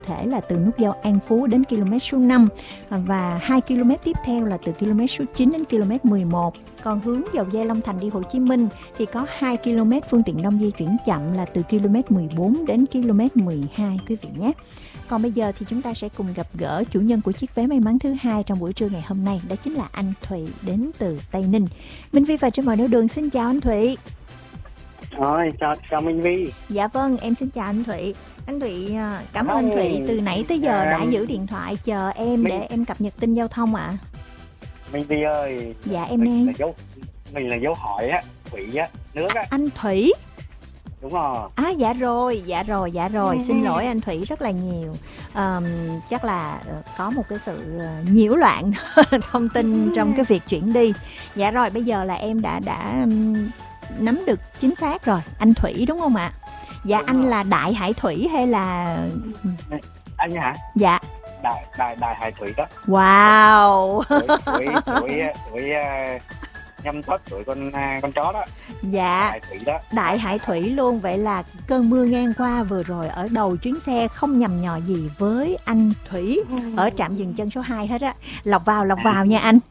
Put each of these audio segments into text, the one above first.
thể là từ nút giao An Phú đến km số 5 và 2 km tiếp theo là từ km số 9 đến km 11. Còn hướng dầu dây Long Thành đi Hồ Chí Minh thì có 2 km phương tiện đông di chuyển chậm là từ km 14 đến km 12 quý vị nhé. Còn bây giờ thì chúng ta sẽ cùng gặp gỡ chủ nhân của chiếc vé may mắn thứ 2 trong buổi trưa ngày hôm nay, đó chính là anh Thụy đến từ Tây Ninh. Minh Vi và Trên Mọi Nẻo Đường xin chào anh Thụy. Rồi, chào Minh Vi. Dạ vâng, em xin chào anh Thụy. Anh Thụy, cảm ơn anh Thụy từ nãy tới giờ đã giữ điện thoại chờ em để em cập nhật tin giao thông ạ. Minh Vi ơi. Dạ em nghe. Mình là dấu hỏi á, Thủy á, nước á. Anh Thủy. Đúng rồi. Dạ rồi. Xin lỗi anh Thủy rất là nhiều. Chắc là có một cái sự nhiễu loạn thông tin trong cái việc chuyển đi. Dạ rồi, bây giờ là em đã nắm được chính xác rồi. Anh Thủy đúng không ạ? Dạ đúng anh rồi. Là Đại Hải Thủy hay là anh hả? Dạ. Đại Hải Thủy đó. Wow. Tuổi nhâm Tuất, tuổi con chó đó. Dạ. Đại Hải Thủy luôn. Vậy là cơn mưa ngang qua vừa rồi ở đầu chuyến xe không nhầm nhò gì với anh Thủy ở trạm dừng chân số 2 hết á. Lọc vào nha anh.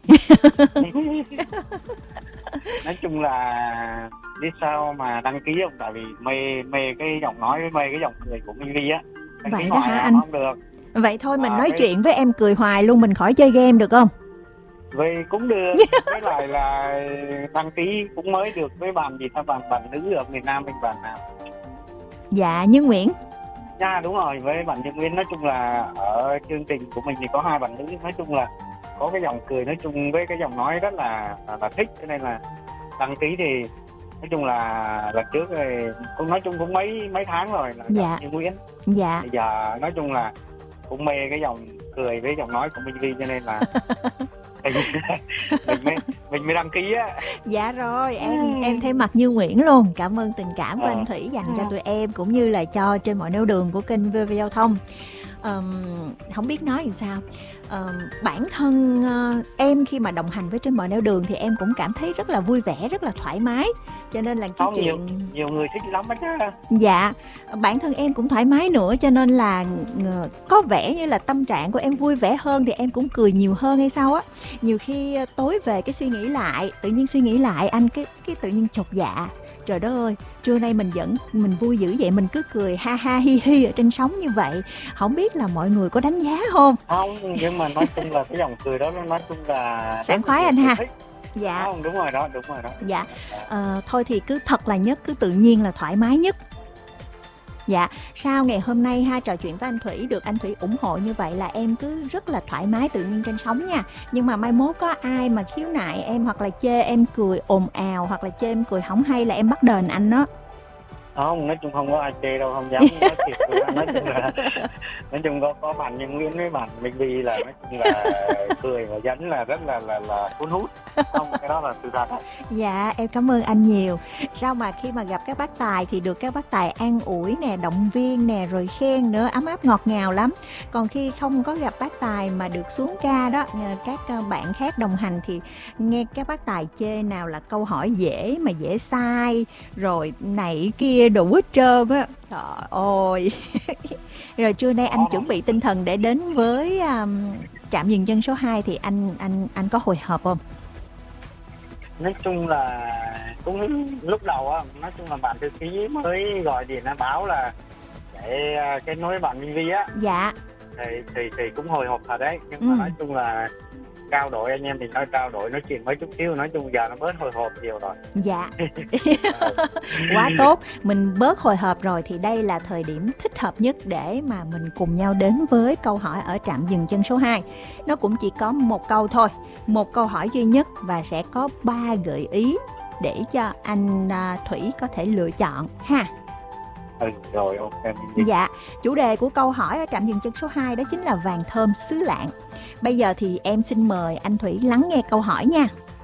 Nói chung là biết sao mà đăng ký không, tại vì mê cái giọng nói với mê cái giọng cười của Minh Vi á. Vậy đó hả anh? Không được. Vậy thôi mình nói chuyện với em cười hoài luôn, mình khỏi chơi game được không? Vậy cũng được. Với lại là đăng ký cũng mới được với bạn gì ta, bạn nữ ở miền Nam mình, bạn nào? Dạ Như Nguyễn. Dạ đúng rồi, với bạn Như Nguyễn. Nói chung là ở chương trình của mình thì có 2 bạn nữ, nói chung là có cái giọng cười nói chung với cái giọng nói rất là thích, cho nên là đăng ký thì nói chung là lần trước thì cũng nói chung cũng mấy tháng rồi là dạ. Như Nguyễn. Dạ. Bây giờ nói chung là cũng mê cái giọng cười với giọng nói của Minh Vi, cho nên là mình mới đăng ký á. Dạ rồi, em thay mặt Như Nguyễn luôn. Cảm ơn tình cảm của anh Thủy dành cho tụi em cũng như là cho Trên Mọi Nẻo Đường của kênh VV Giao thông. Không biết nói làm sao. Bản thân em khi mà đồng hành với Trên Mọi Nẻo Đường thì em cũng cảm thấy rất là vui vẻ, rất là thoải mái. Cho nên là cái chuyện nhiều người thích lắm á chứ. Dạ, bản thân em cũng thoải mái nữa, cho nên là có vẻ như là tâm trạng của em vui vẻ hơn thì em cũng cười nhiều hơn hay sao á. Nhiều khi tối về cái tự nhiên suy nghĩ lại anh cái tự nhiên chột dạ. Trời đất ơi, trưa nay mình vui dữ vậy, mình cứ cười ha ha hi hi ở trên sóng như vậy. Không biết là mọi người có đánh giá không? Không, nhưng mà nói chung là cái dòng cười đó nói chung là sảng khoái anh ha. Dạ. Không, đúng rồi đó. Dạ. Thôi thì cứ thật là nhất, cứ tự nhiên là thoải mái nhất. Dạ, sau ngày hôm nay trò chuyện với anh Thủy được anh Thủy ủng hộ như vậy là em cứ rất là thoải mái tự nhiên trên sóng nha. Nhưng mà mai mốt có ai mà khiếu nại em hoặc là chê em cười ồn ào hoặc là chê em cười hổng hay là em bắt đền anh đó. Không, nói chung không có ai chê đâu, không dám nói thiệt. Nói chung có bạn Nhân Nguyễn với bạn Minh Vi là nói chung là cười và dẫn là rất là cuốn hút. Không, cái đó là sự thật. Dạ, em cảm ơn anh nhiều. Sao mà khi mà gặp các bác tài thì được các bác tài an ủi nè, động viên nè, rồi khen nữa, ấm áp ngọt ngào lắm. Còn khi không có gặp bác tài mà được xuống ca đó, các bạn khác đồng hành thì nghe các bác tài chê nào là câu hỏi dễ mà dễ sai, rồi này kia đủ hết trơn á. Trời ơi. Rồi trưa nay anh chuẩn bị tinh thần để đến với trạm dừng chân số 2 thì anh có hồi hộp không? Nói chung là cũng lúc đầu á, nói chung là bạn thư ký mới gọi điện báo là để kết nối bạn Minh Vi á. Dạ. Thì cũng hồi hộp thật đấy, nhưng mà nói chung là trao đổi, anh em mình trao đổi nói chuyện mấy chút xíu, nói chung giờ nó bớt hồi hộp nhiều rồi. Dạ. Quá tốt, mình bớt hồi hộp rồi thì đây là thời điểm thích hợp nhất để mà mình cùng nhau đến với câu hỏi ở trạm dừng chân số 2. Nó cũng chỉ có một câu thôi, một câu hỏi duy nhất và sẽ có 3 gợi ý để cho anh Thủy có thể lựa chọn ha. Rồi, ok. Dạ, chủ đề của câu hỏi ở trạm dừng chân số 2 đó chính là vàng thơm xứ Lạng. Bây giờ thì em xin mời anh Thủy lắng nghe câu hỏi nha.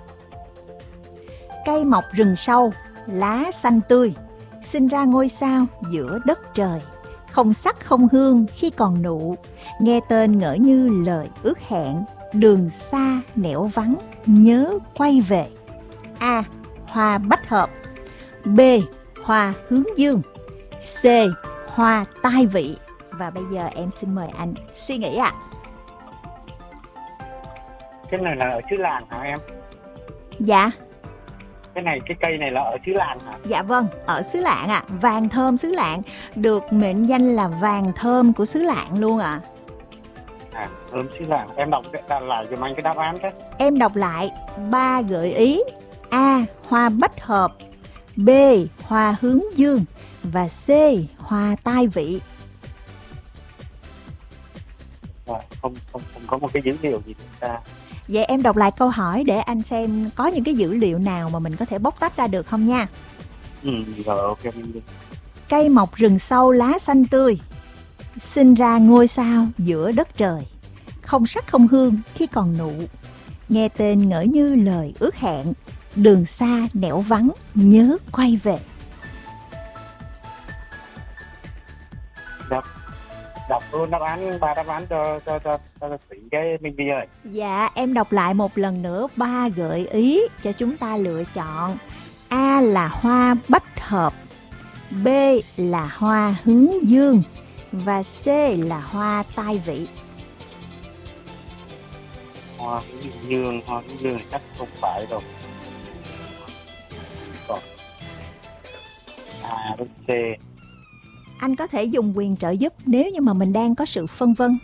Cây mọc rừng sâu, lá xanh tươi, sinh ra ngôi sao giữa đất trời. Không sắc không hương khi còn nụ, nghe tên ngỡ như lời ước hẹn. Đường xa nẻo vắng, nhớ quay về. A. Hoa bách hợp. B. Hoa hướng dương. C. Hoa tai vị. Và bây giờ em xin mời anh suy nghĩ ạ. Cái này là ở xứ Lạng hả em? Dạ. Cái cây này là ở xứ Lạng hả? Dạ vâng, ở xứ Lạng ạ. Vàng thơm xứ Lạng, được mệnh danh là vàng thơm của xứ Lạng luôn ạ. Thơm xứ Lạng. Em đọc lại giùm anh cái đáp án thế. Em đọc lại 3 gợi ý. A. Hoa bách hợp, B. Hoa hướng dương và C. Hoa tai vị. Không có một cái dữ liệu gì ta. Vậy em đọc lại câu hỏi để anh xem có những cái dữ liệu nào mà mình có thể bóc tách ra được không nha. Rồi ok mình đi. Cây mọc rừng sâu lá xanh tươi, sinh ra ngôi sao giữa đất trời, không sắc không hương khi còn nụ, nghe tên ngỡ như lời ước hẹn, đường xa nẻo vắng nhớ quay về. Đọc luôn đáp án, 3 đáp án cho Thủy cái Minh Vi ơi. Dạ, em đọc lại một lần nữa 3 gợi ý cho chúng ta lựa chọn. A là hoa bách hợp, B là hoa hướng dương và C là hoa tai vị. Hoa hướng dương chắc không phải đâu. Đúng C. Anh có thể dùng quyền trợ giúp nếu như mà mình đang có sự phân vân.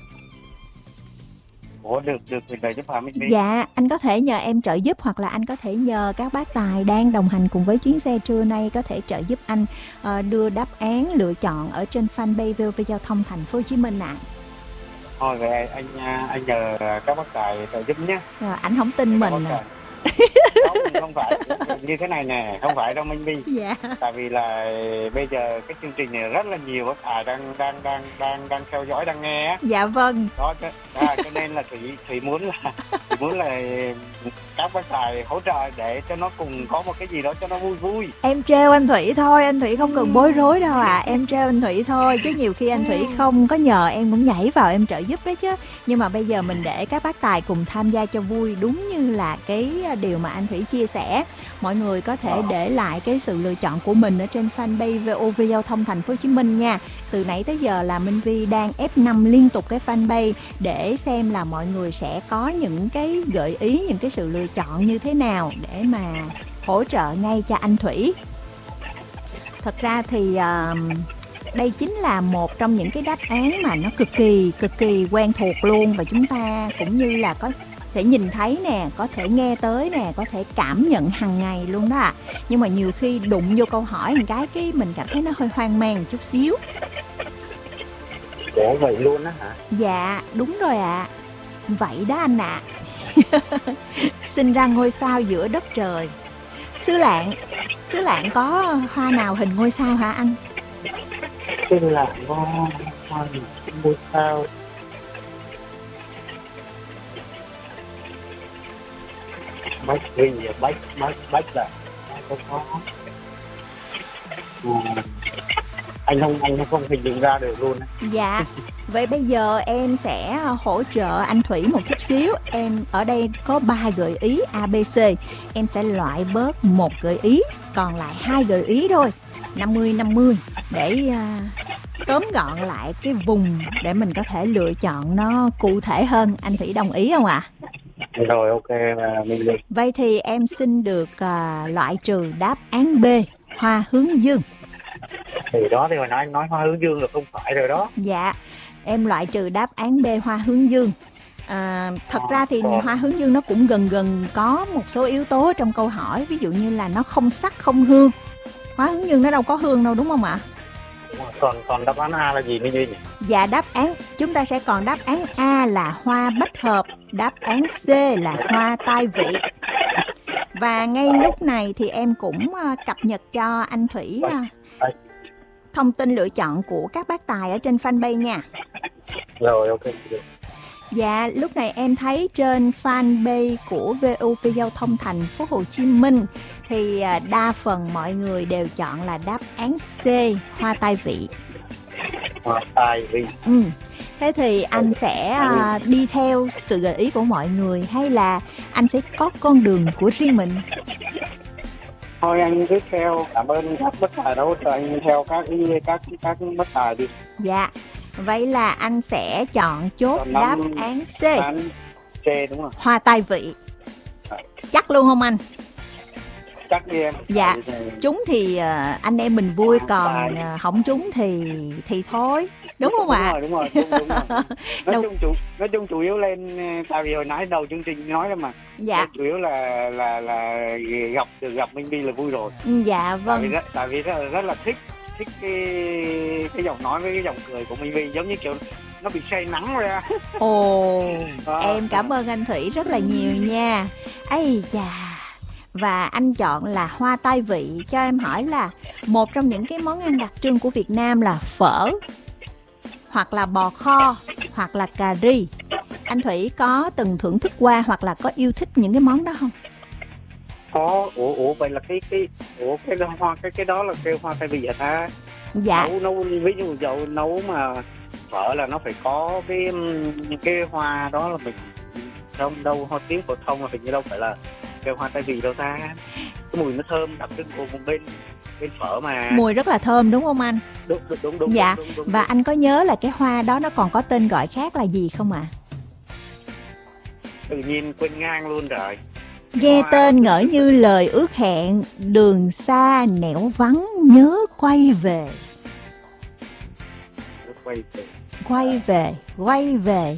Ủa được quyền trợ giúp hả Minh Vi? Dạ, anh có thể nhờ em trợ giúp hoặc là anh có thể nhờ các bác tài đang đồng hành cùng với chuyến xe trưa nay có thể trợ giúp anh đưa đáp án lựa chọn ở trên fanpage VOV Giao thông Thành phố Hồ Chí Minh ạ. Thôi vậy anh nhờ các bác tài trợ giúp nhé. Anh không tin mình à. Không phải như thế này nè, không phải đâu Minh Vi. Dạ. Tại vì là bây giờ cái chương trình này rất là nhiều bác tài đang theo dõi, đang nghe á. Dạ vâng. Đó cho nên là Thủy muốn là các bác tài hỗ trợ để cho nó cùng có một cái gì đó cho nó vui vui. Em trêu anh Thủy thôi, anh Thủy không cần bối rối đâu à. Em trêu anh Thủy thôi chứ nhiều khi anh Thủy không có nhờ em cũng nhảy vào em trợ giúp đấy chứ. Nhưng mà bây giờ mình để các bác tài cùng tham gia cho vui, đúng như là cái điều mà anh Thủy chia sẻ. Mọi người có thể để lại cái sự lựa chọn của mình ở trên fanpage VOV Giao thông Thành phố Hồ Chí Minh nha. Từ nãy tới giờ là Minh Vi đang F5 liên tục cái fanpage để xem là mọi người sẽ có những cái gợi ý, những cái sự lựa chọn như thế nào để mà hỗ trợ ngay cho anh Thủy. Thật ra thì đây chính là một trong những cái đáp án mà nó cực kỳ quen thuộc luôn, và chúng ta cũng như là có thể nhìn thấy nè, có thể nghe tới nè, có thể cảm nhận hàng ngày luôn đó ạ. Nhưng mà nhiều khi đụng vô câu hỏi một cái mình cảm thấy nó hơi hoang mang một chút xíu. Ủa vậy luôn á hả? Dạ đúng rồi ạ. Vậy đó anh ạ. Sinh ra ngôi sao giữa đất trời. Xứ Lạng có hoa nào hình ngôi sao hả anh? Xứ Lạng có hoa hình ngôi sao. Bách là không có. Anh không hình dung ra được luôn á. Dạ. Vậy bây giờ em sẽ hỗ trợ anh Thủy một chút xíu. Em ở đây có 3 gợi ý A, B, C. Em sẽ loại bớt một gợi ý, còn lại 2 gợi ý thôi. 50-50 để tóm gọn lại cái vùng để mình có thể lựa chọn nó cụ thể hơn. Anh Thủy đồng ý không ạ? Rồi ok mình được. Vậy thì em xin được loại trừ đáp án B, hoa hướng dương. Thì đó thì hồi nãy anh nói hoa hướng dương là không phải rồi đó. Dạ, em loại trừ đáp án B, hoa hướng dương. Thật ra thì hoa hướng dương nó cũng gần có một số yếu tố trong câu hỏi. Ví dụ như là nó không sắc không hương. Hoa hướng dương nó đâu có hương đâu đúng không ạ? Còn đáp án A là gì Minh Duy nhỉ? Dạ chúng ta sẽ còn đáp án A là hoa bách hợp, đáp án C là hoa tai vị. Và ngay lúc này thì em cũng cập nhật cho anh Thủy thông tin lựa chọn của các bác tài ở trên fanpage nha. Rồi ok. Dạ, lúc này em thấy trên fanpage của VOV Giao thông Thành phố Hồ Chí Minh thì đa phần mọi người đều chọn là đáp án C, hoa tai vị. Hoa tai vị. Thế thì anh sẽ đi theo sự gợi ý của mọi người hay là anh sẽ có con đường của riêng mình? Thôi anh cứ theo, cảm ơn các bác tài đâu, anh theo các bác tài đi. Dạ. Vậy là anh sẽ chọn chốt Còn đáp năm án C, án C đúng không? hoa tai vị. À, Chắc luôn không anh? chắc đi em. Dạ. Tại vì Trúng thì anh em mình vui, Hoa còn tai. không trúng thì thôi, đúng không ạ? Đúng rồi, đúng rồi. Đâu. Nói chung chủ yếu lên, tại vì hồi nãy đầu chương trình nói là mà. Dạ. Chủ yếu là gặp Minh Vi là vui rồi. Dạ vâng. Tại vì rất là thích cái giọng nói với cái giọng cười của Minh Vi, giống như kiểu nó bị say nắng ra. Ồ, em cảm ơn anh Thủy rất là nhiều nha. Ây chà. Và anh chọn là hoa tai vị. Cho em hỏi là một trong những cái món ăn đặc trưng của Việt Nam là phở, hoặc là bò kho, hoặc là cà ri. Anh Thủy có từng thưởng thức qua hoặc là có yêu thích những cái món đó không? Có. Ủa vậy là cái đó là kêu hoa tai vị hả ta? Dạ. Nấu ví dụ dầu nấu mà phở là nó phải có cái hoa đó, là mình đâu hoa tiếng phổ thông là hình như đâu phải là kêu hoa tai vị đâu ta. Cái mùi nó thơm đặc trưng của bên phở mà. Mùi rất là thơm đúng không anh? Đúng. Dạ. Đúng. Và anh có nhớ là cái hoa đó nó còn có tên gọi khác là gì không ạ? Tự nhiên quên ngang luôn rồi. Nghe tên ngỡ như lời ước hẹn, đường xa nẻo vắng nhớ quay về. Quay về.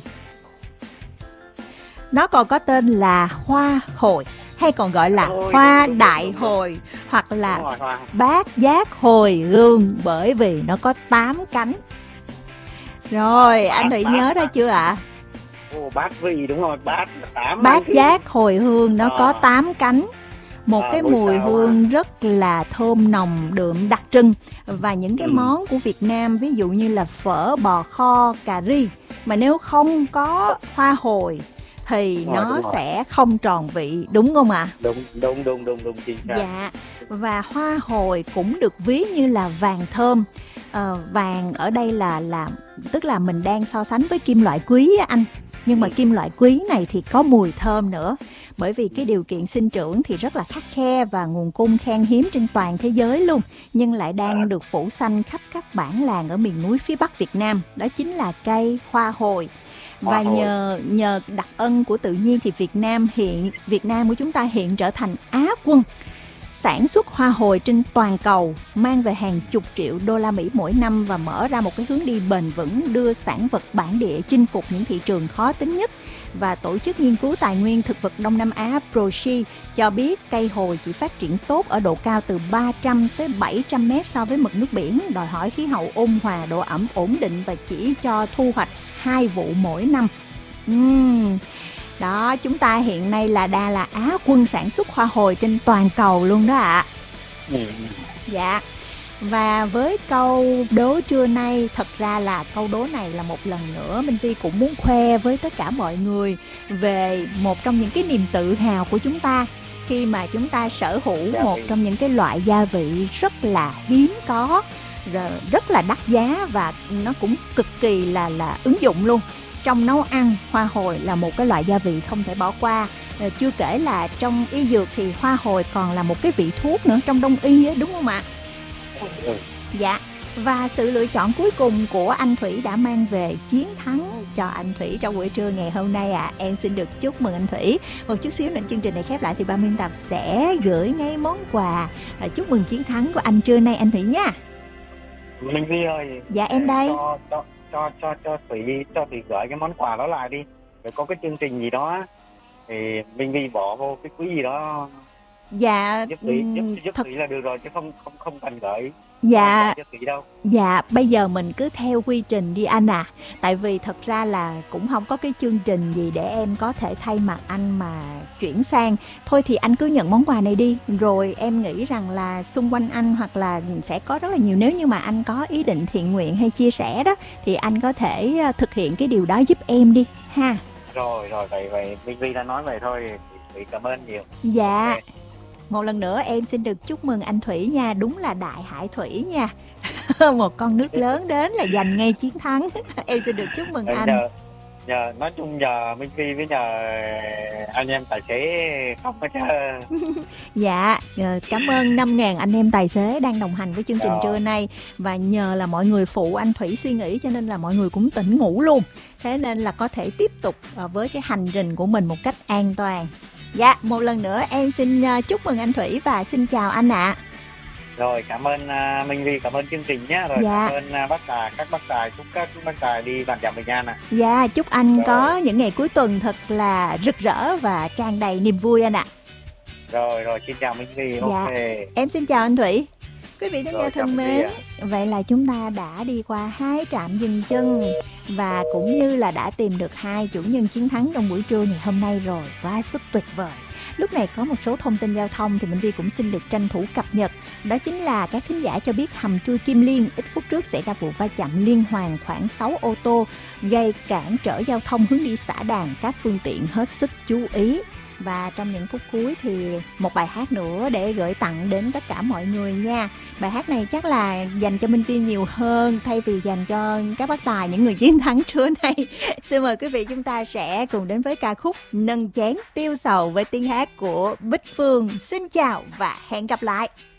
Nó còn có tên là hoa hồi, hay còn gọi là hoa đại hồi, hoặc là bát giác hồi hương, bởi vì nó có 8 cánh. Rồi, anh Thủy nhớ ra chưa ạ? Bát vị đúng rồi, bát giác hồi hương nó có 8 cánh. Một cái mùi hương rất là thơm nồng đượm đặc trưng. Và những cái món của Việt Nam, ví dụ như là phở, bò kho, cà ri, mà nếu không có hoa hồi thì nó sẽ không tròn vị, đúng không ạ? Đúng chính xác. Dạ. Và hoa hồi cũng được ví như là vàng thơm. Vàng ở đây là tức là mình đang so sánh với kim loại quý á anh. Nhưng mà kim loại quý này thì có mùi thơm nữa. Bởi vì cái điều kiện sinh trưởng thì rất là khắt khe và nguồn cung khan hiếm trên toàn thế giới luôn. Nhưng lại đang được phủ xanh khắp các bản làng ở miền núi phía Bắc Việt Nam. Đó chính là cây hoa hồi. Và nhờ đặc ân của tự nhiên thì Việt Nam của chúng ta hiện trở thành Á quân sản xuất hoa hồi trên toàn cầu, mang về hàng chục triệu đô la Mỹ mỗi năm và mở ra một cái hướng đi bền vững, đưa sản vật bản địa chinh phục những thị trường khó tính nhất. Và Tổ chức Nghiên cứu Tài nguyên Thực vật Đông Nam Á PROSI cho biết cây hồi chỉ phát triển tốt ở độ cao từ 300 tới 700 mét so với mực nước biển, đòi hỏi khí hậu ôn hòa, độ ẩm ổn định và chỉ cho thu hoạch 2 vụ mỗi năm. Đó, chúng ta hiện nay là Á quân sản xuất hoa hồi trên toàn cầu luôn đó ạ. Dạ. Và với câu đố trưa nay, thật ra là câu đố này là một lần nữa Minh Vi cũng muốn khoe với tất cả mọi người về một trong những cái niềm tự hào của chúng ta, khi mà chúng ta sở hữu một trong những cái loại gia vị rất là hiếm có, rất là đắt giá, và nó cũng cực kỳ là ứng dụng luôn. Trong nấu ăn, hoa hồi là một cái loại gia vị không thể bỏ qua. Chưa kể là trong y dược thì hoa hồi còn là một cái vị thuốc nữa trong đông y ấy, đúng không ạ? Dạ. Và sự lựa chọn cuối cùng của anh Thủy đã mang về chiến thắng cho anh Thủy trong buổi trưa ngày hôm nay ạ. Em xin được chúc mừng anh Thủy. Một chút xíu nữa chương trình này khép lại thì ban biên tập sẽ gửi ngay món quà chúc mừng chiến thắng của anh trưa nay anh Thủy nha. Minh Vi ơi. Dạ em đây. Cho Thủy gửi cái món quà đó lại đi. Rồi có cái chương trình gì đó thì Minh Vi bỏ vô cái quỹ gì đó. Dạ. Giúp Thủy là được rồi, chứ không cần gửi. Dạ. Dạ, bây giờ mình cứ theo quy trình đi anh à. Tại vì thật ra là cũng không có cái chương trình gì để em có thể thay mặt anh mà chuyển sang. Thôi thì anh cứ nhận món quà này đi. Rồi em nghĩ rằng là xung quanh anh hoặc là sẽ có rất là nhiều, nếu như mà anh có ý định thiện nguyện hay chia sẻ đó, thì anh có thể thực hiện cái điều đó giúp em đi ha. Rồi vậy Minh Vi đã nói vậy thôi thì cảm ơn nhiều. Dạ. Okay. Một lần nữa em xin được chúc mừng anh Thủy nha. Đúng là đại hải thủy nha. Một con nước lớn đến là giành ngay chiến thắng. Em xin được chúc mừng anh. Nhờ nói chung nhờ Minh Phi với nhờ anh em tài xế không có chứ. Dạ, cảm ơn 5.000 anh em tài xế đang đồng hành với chương trình trưa Rồi, nay. Và nhờ là mọi người phụ anh Thủy suy nghĩ cho nên là mọi người cũng tỉnh ngủ luôn. Thế nên là có thể tiếp tục với cái hành trình của mình một cách an toàn. Dạ, một lần nữa em xin chúc mừng anh Thủy và xin chào anh ạ. rồi cảm ơn Minh Vi, cảm ơn chương trình nhé. Rồi Dạ. cảm ơn các bác tài, chúc các bác tài đi bàn dặm bình an ạ. Dạ, chúc anh Rồi. có những ngày cuối tuần thật là rực rỡ và tràn đầy niềm vui anh ạ. Rồi xin chào Minh Vi. Dạ. Ok. Em xin chào anh Thủy. Quý vị thính giả Rồi, chào thân Minh Vi mến, ạ. vậy là chúng ta đã đi qua 2 trạm dừng chân và cũng như là đã tìm được 2 chủ nhân chiến thắng trong buổi trưa ngày hôm nay rồi. Quá sức tuyệt vời. Lúc này có một số thông tin giao thông thì Minh Vi cũng xin được tranh thủ cập nhật. Đó chính là các thính giả cho biết hầm chui Kim Liên ít phút trước xảy ra vụ va chạm liên hoàn khoảng 6 ô tô gây cản trở giao thông hướng đi xã Đàn, các phương tiện hết sức chú ý. Và trong những phút cuối thì một bài hát nữa để gửi tặng đến tất cả mọi người nha. Bài hát này chắc là dành cho Minh Vi nhiều hơn thay vì dành cho các bác tài, những người chiến thắng trưa nay. Xin mời quý vị chúng ta sẽ cùng đến với ca khúc Nâng Chén Tiêu Sầu với tiếng hát của Bích Phương. Xin chào và hẹn gặp lại.